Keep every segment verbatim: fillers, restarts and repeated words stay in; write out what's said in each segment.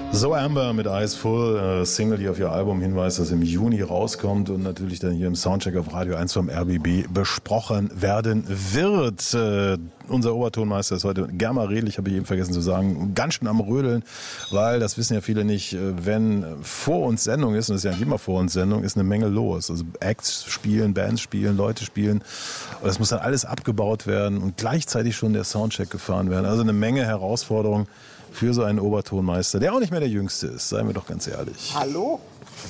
So Amber mit Eyes Full, äh, Single, die auf ihr Album hinweist, das im Juni rauskommt und natürlich dann hier im Soundcheck auf Radio eins vom R B B besprochen werden wird. Äh, unser Obertonmeister ist heute Germa Redlich, habe ich eben vergessen zu sagen, ganz schön am Rödeln, weil, das wissen ja viele nicht, wenn vor uns Sendung ist, und es ist ja nicht immer vor uns Sendung, ist eine Menge los. Also Acts spielen, Bands spielen, Leute spielen und das muss dann alles abgebaut werden und gleichzeitig schon der Soundcheck gefahren werden. Also eine Menge Herausforderungen für so einen Obertonmeister, der auch nicht mehr der Jüngste ist, seien wir doch ganz ehrlich. Hallo?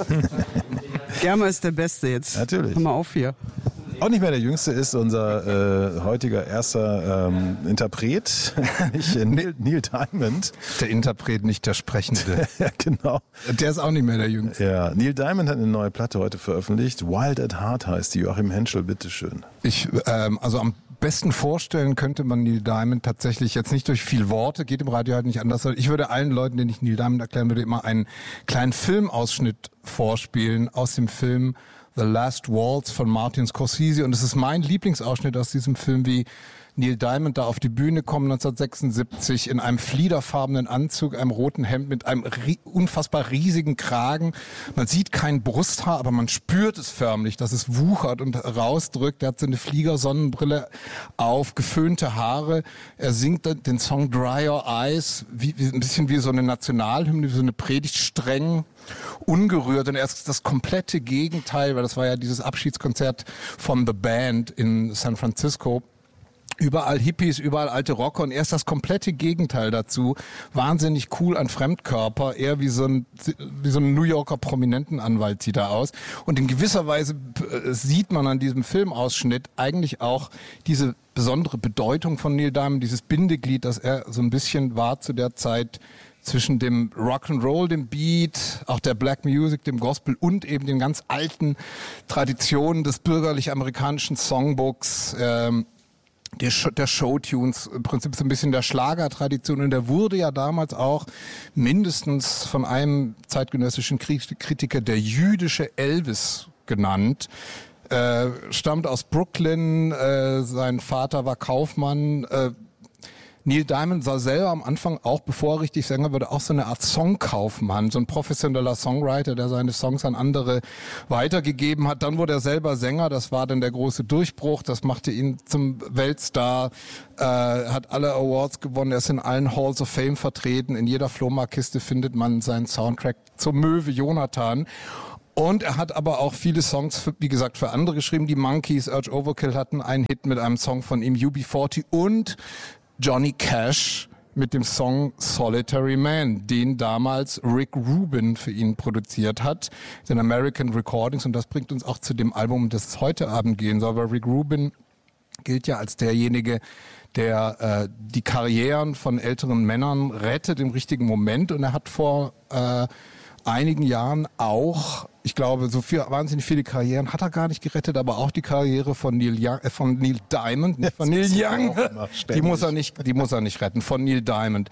Germa ist der Beste jetzt. Natürlich. Komm mal auf hier. Auch nicht mehr der Jüngste ist unser äh, heutiger erster ähm, Interpret, nicht, äh, Neil, Neil Diamond. Der Interpret, nicht der Sprechende. Ja, genau. Der ist auch nicht mehr der Jüngste. Ja, Neil Diamond hat eine neue Platte heute veröffentlicht. Wild at Heart heißt die. Joachim Henschel, bitteschön. Ich, ähm, also am besten vorstellen könnte man Neil Diamond tatsächlich jetzt nicht durch viel Worte, geht im Radio halt nicht anders. Ich würde allen Leuten, denen ich Neil Diamond erklären würde, immer einen kleinen Filmausschnitt vorspielen aus dem Film The Last Waltz von Martin Scorsese. Und es ist mein Lieblingsausschnitt aus diesem Film, wie Neil Diamond da auf die Bühne kommt neunzehnhundertsechsundsiebzig in einem fliederfarbenen Anzug, einem roten Hemd mit einem ri- unfassbar riesigen Kragen. Man sieht kein Brusthaar, aber man spürt es förmlich, dass es wuchert und rausdrückt. Er hat so eine Fliegersonnenbrille auf, geföhnte Haare. Er singt den Song Dry Your Eyes, wie, wie, ein bisschen wie so eine Nationalhymne, wie so eine Predigt, streng, ungerührt. Und er ist das komplette Gegenteil, weil das war ja dieses Abschiedskonzert von The Band in San Francisco. Überall Hippies, überall alte Rocker und er ist das komplette Gegenteil dazu. Wahnsinnig cool an Fremdkörper, eher wie so ein, wie so ein New Yorker Prominentenanwalt sieht er aus. Und in gewisser Weise sieht man an diesem Filmausschnitt eigentlich auch diese besondere Bedeutung von Neil Diamond, dieses Bindeglied, das er so ein bisschen war zu der Zeit zwischen dem Rock'n'Roll, dem Beat, auch der Black Music, dem Gospel und eben den ganz alten Traditionen des bürgerlich-amerikanischen Songbooks, ähm, Der, Sh- der Showtunes, im Prinzip so ein bisschen der Schlagertradition. Und der wurde ja damals auch mindestens von einem zeitgenössischen Kritiker der jüdische Elvis genannt. Äh, stammt aus Brooklyn, äh, sein Vater war Kaufmann. Äh, Neil Diamond war selber am Anfang auch, bevor er richtig Sänger wurde, auch so eine Art Songkaufmann, so ein professioneller Songwriter, der seine Songs an andere weitergegeben hat. Dann wurde er selber Sänger, das war dann der große Durchbruch, das machte ihn zum Weltstar, äh, hat alle Awards gewonnen, er ist in allen Halls of Fame vertreten, in jeder Flohmarktkiste findet man seinen Soundtrack zur Möwe Jonathan. Und er hat aber auch viele Songs, für, wie gesagt, für andere geschrieben. Die Monkees, Urge Overkill hatten einen Hit mit einem Song von ihm, U B vierzig, und Johnny Cash mit dem Song Solitary Man, den damals Rick Rubin für ihn produziert hat, den American Recordings. Und das bringt uns auch zu dem Album, das es heute Abend gehen soll, weil Rick Rubin gilt ja als derjenige, der äh, die Karrieren von älteren Männern rettet im richtigen Moment. Und er hat vor äh, einigen Jahren auch, ich glaube, so viel, wahnsinnig viele Karrieren hat er gar nicht gerettet, aber auch die Karriere von Neil Young, äh, von Neil Diamond, nicht von Neil Young. Die muss er nicht, die muss er nicht retten, von Neil Diamond.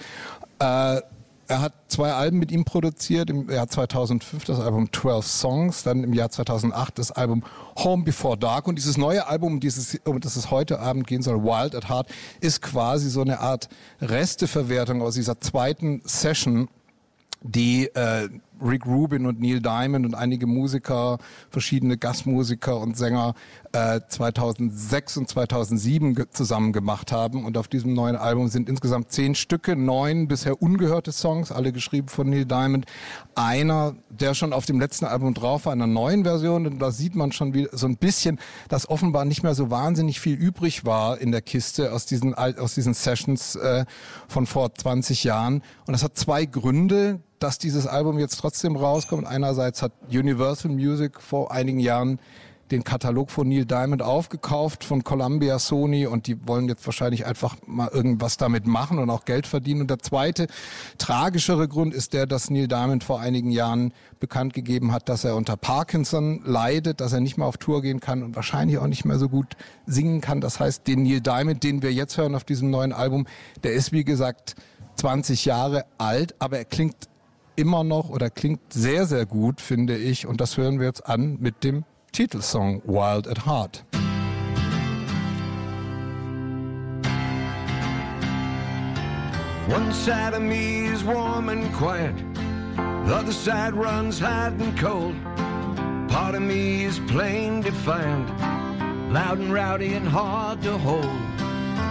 Äh, er hat zwei Alben mit ihm produziert, im Jahr zweitausendfünf das Album zwölf Songs, dann im Jahr zweitausendacht das Album Home Before Dark, und dieses neue Album, dieses, um das es heute Abend gehen soll, Wild at Heart, ist quasi so eine Art Resteverwertung aus dieser zweiten Session, die äh, Rick Rubin und Neil Diamond und einige Musiker, verschiedene Gastmusiker und Sänger äh, zweitausendsechs und zweitausendsieben ge- zusammen gemacht haben. Und auf diesem neuen Album sind insgesamt zehn Stücke, neun bisher ungehörte Songs, alle geschrieben von Neil Diamond. Einer, der schon auf dem letzten Album drauf war, einer neuen Version. Und da sieht man schon wieder so ein bisschen, dass offenbar nicht mehr so wahnsinnig viel übrig war in der Kiste aus diesen, aus diesen Sessions äh, von vor zwanzig Jahren. Und das hat zwei Gründe, dass dieses Album jetzt trotzdem rauskommt. Einerseits hat Universal Music vor einigen Jahren den Katalog von Neil Diamond aufgekauft von Columbia, Sony, und die wollen jetzt wahrscheinlich einfach mal irgendwas damit machen und auch Geld verdienen. Und der zweite, tragischere Grund ist der, dass Neil Diamond vor einigen Jahren bekannt gegeben hat, dass er unter Parkinson leidet, dass er nicht mehr auf Tour gehen kann und wahrscheinlich auch nicht mehr so gut singen kann. Das heißt, den Neil Diamond, den wir jetzt hören auf diesem neuen Album, der ist wie gesagt zwanzig Jahre alt, aber er klingt immer noch oder klingt sehr, sehr gut, finde ich. Und das hören wir jetzt an mit dem Titelsong Wild at Heart. One side of me is warm and quiet, The other side runs hot and cold. Part of me is plain defiant, loud and rowdy and hard to hold.